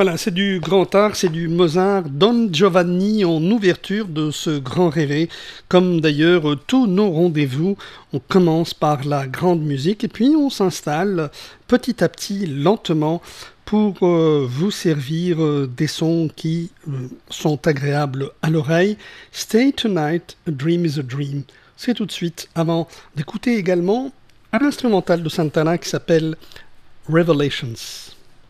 Voilà, c'est du grand art, c'est du Mozart, Don Giovanni en ouverture de ce grand rêvé. Comme d'ailleurs tous nos rendez-vous, on commence par la grande musique et puis on s'installe petit à petit, lentement, pour vous servir des sons qui sont agréables à l'oreille. Stay Tonight, A Dream is a Dream. C'est tout de suite, avant d'écouter également un instrumental de Santana qui s'appelle Revelations.